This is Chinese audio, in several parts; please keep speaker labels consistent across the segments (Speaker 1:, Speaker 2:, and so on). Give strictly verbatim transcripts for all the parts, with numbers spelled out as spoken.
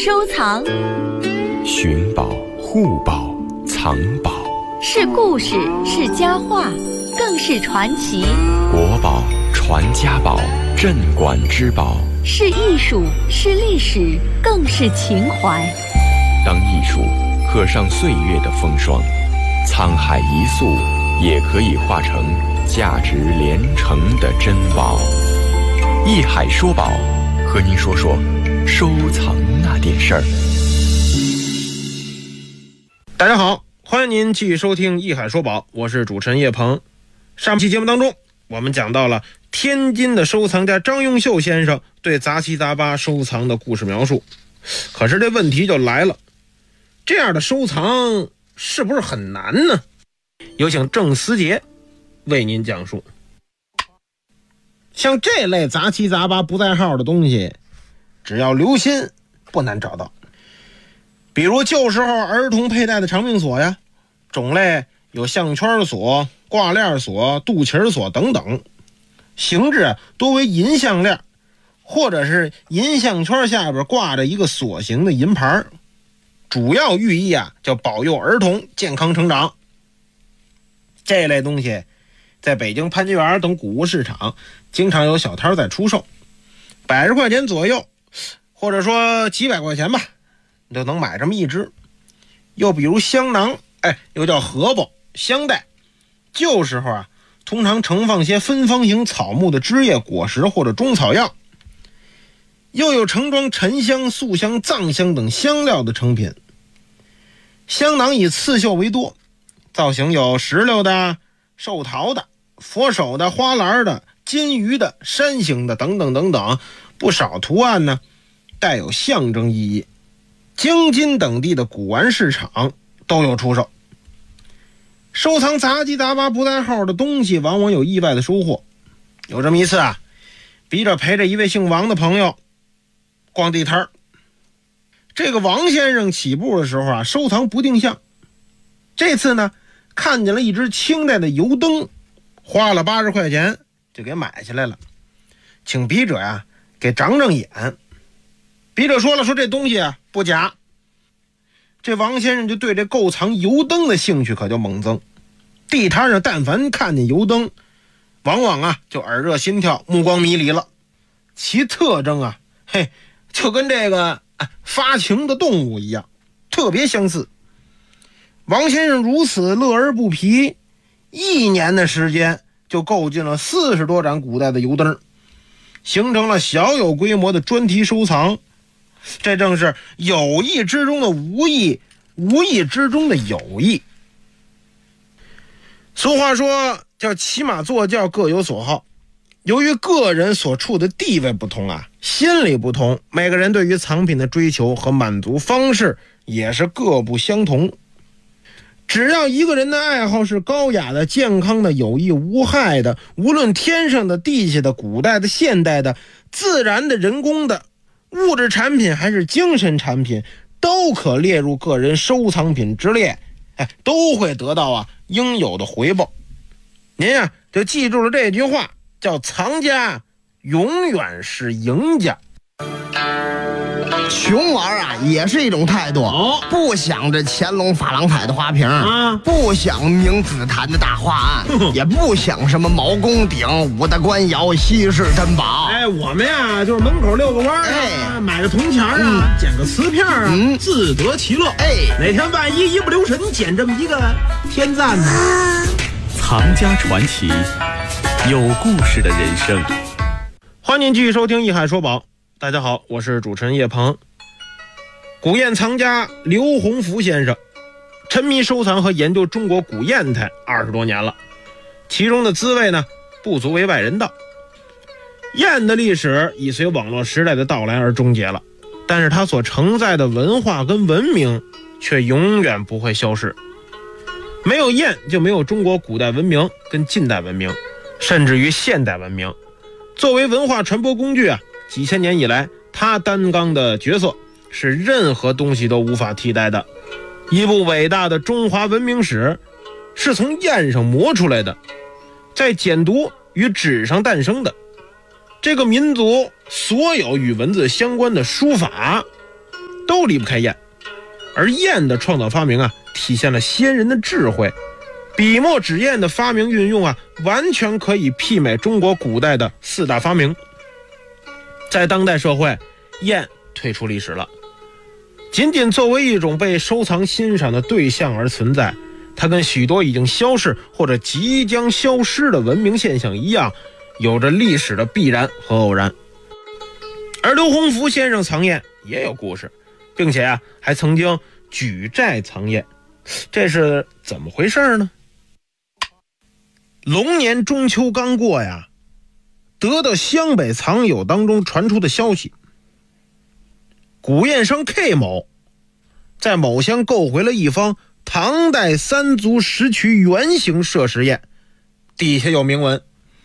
Speaker 1: 收藏，
Speaker 2: 寻宝、护宝、藏宝，
Speaker 1: 是故事，是佳话，更是传奇。
Speaker 2: 国宝、传家宝、镇馆之宝，
Speaker 1: 是艺术，是历史，更是情怀。
Speaker 2: 当艺术刻上岁月的风霜，沧海一粟也可以化成价值连城的珍宝。艺海说宝，和您说说收藏那点事儿。
Speaker 3: 大家好，欢迎您继续收听艺海说宝，我是主持人叶鹏。上期节目当中，我们讲到了天津的收藏家张永秀先生对杂七杂八收藏的故事描述。可是这问题就来了，这样的收藏是不是很难呢？有请郑思杰为您讲述。像这类杂七杂八不在号的东西，只要留心不难找到。比如旧时候儿童佩戴的长命锁呀，种类有项圈锁、挂链锁、肚脐锁等等，形制多为银项链，或者是银项圈下边挂着一个锁形的银牌，主要寓意啊叫保佑儿童健康成长。这类东西在北京潘家园等古物市场经常有小摊在出售，百十块钱左右，或者说几百块钱吧，你就能买这么一只。又比如香囊，哎，又叫荷包、香袋，旧时候啊通常盛放些分方形草木的枝叶、果实或者中草药，又有盛装沉香、素香、藏香等香料的成品。香囊以刺绣为多，造型有石榴的、寿桃的、佛手的、花篮的、金鱼的、山形的等等等等，不少图案呢带有象征意义。京津等地的古玩市场都有出售。收藏杂七杂八不在号的东西往往有意外的收获。有这么一次啊，笔者陪着一位姓王的朋友逛地摊儿。这个王先生起步的时候啊，收藏不定向。这次呢，看见了一只清代的油灯，花了八十块钱就给买下来了，请笔者呀、啊、给长长眼。笔者说了，说这东西啊不假。这王先生就对这购藏油灯的兴趣可就猛增。地摊上但凡看见油灯，往往啊就耳热心跳、目光迷离了。其特征啊，嘿，就跟这个、啊、发情的动物一样，特别相似。王先生如此乐而不疲，一年的时间就购进了四十多盏古代的油灯，形成了小有规模的专题收藏。这正是有意之中的无意，无意之中的有意。俗话说叫骑马坐轿各有所好，由于个人所处的地位不同啊，心理不同，每个人对于藏品的追求和满足方式也是各不相同。只要一个人的爱好是高雅的、健康的、有益无害的，无论天上的、地下的、古代的、现代的、自然的、人工的，物质产品还是精神产品，都可列入个人收藏品之列，哎，都会得到啊应有的回报。您呀、啊、就记住了这句话，叫藏家永远是赢家。
Speaker 4: 穷玩啊也是一种态度，
Speaker 5: 哦，
Speaker 4: 不想着乾隆珐琅彩的花瓶
Speaker 5: 啊，
Speaker 4: 不想明紫檀的大画案，也不想什么毛公鼎、五大官窑、稀世珍宝。
Speaker 5: 哎，我们呀就是门口遛个弯儿、啊，
Speaker 4: 哎，
Speaker 5: 买个铜钱啊，嗯、捡个瓷片啊，
Speaker 4: 嗯，
Speaker 5: 自得其乐。
Speaker 4: 哎，
Speaker 5: 哪天万一一不留神捡这么一个天赞呢？
Speaker 2: 藏家传奇，有故事的人生。
Speaker 3: 欢迎继续收听艺海说宝。大家好，我是主持人叶鹏。古砚藏家刘洪福先生沉迷收藏和研究中国古砚台二十多年了，其中的滋味呢不足为外人道。砚的历史已随网络时代的到来而终结了，但是它所承载的文化跟文明却永远不会消失。没有砚就没有中国古代文明跟近代文明，甚至于现代文明。作为文化传播工具啊，几千年以来它担当的角色是任何东西都无法替代的。一部伟大的中华文明史是从砚上磨出来的，在简牍与纸上诞生的。这个民族所有与文字相关的书法都都离不开砚。而砚的创造发明啊，体现了先人的智慧。笔墨纸砚的发明运用啊，完全可以媲美中国古代的四大发明。在当代社会，砚退出历史了，仅仅作为一种被收藏欣赏的对象而存在。它跟许多已经消逝或者即将消失的文明现象一样，有着历史的必然和偶然。而刘洪福先生藏砚也有故事，并且啊，还曾经举债藏砚，这是怎么回事呢？龙年中秋刚过呀，得到湘北藏友当中传出的消息，古砚商 K 某在某乡购回了一方唐代三足石渠圆形射石砚，底下有铭文。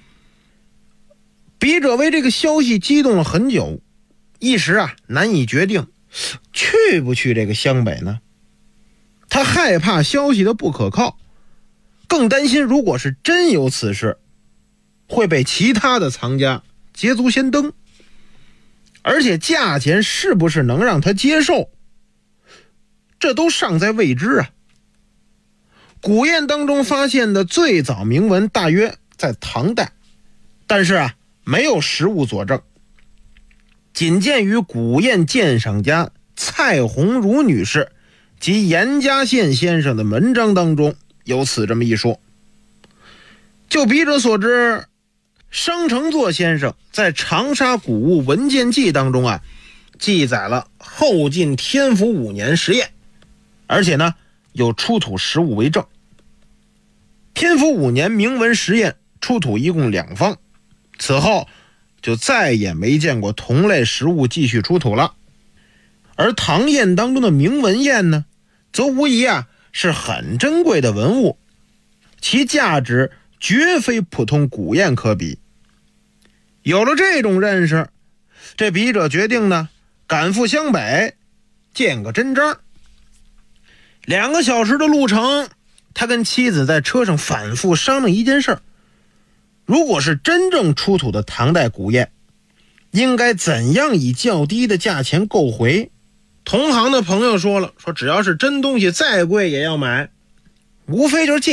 Speaker 3: 笔者为这个消息激动了很久，一时啊难以决定去不去这个湘北呢。他害怕消息的不可靠，更担心如果是真有此事，会被其他的藏家捷足先登，而且价钱是不是能让他接受，这都尚在未知啊。古砚当中发现的最早铭文大约在唐代，但是啊没有实物佐证，仅见于古砚鉴赏家蔡红茹女士及严家宪先生的文章当中有此这么一说。就笔者所知，商承作先生在《长沙古物文件记》当中啊，记载了后晋天福五年石砚，而且呢有出土实物为证。天福五年铭文石砚出土一共两方，此后就再也没见过同类实物继续出土了。而唐砚当中的铭文砚呢，则无疑啊是很珍贵的文物，其价值绝非普通古砚可比。有了这种认识，这笔者决定呢赶赴湘北见个真章。两个小时的路程，他跟妻子在车上反复商量一件事儿：如果是真正出土的唐代古砚，应该怎样以较低的价钱购回？同行的朋友说了，说只要是真东西再贵也要买，无非就是